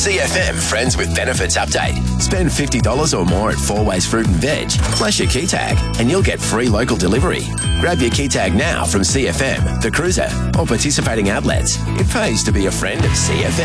CFM Friends with Benefits update. Spend $50 or more at 4Ways Fruit and Veg. Flash your key tag and you'll get free local delivery. Grab your key tag now from CFM, The Cruiser, or participating outlets. It pays to be a friend of CFM.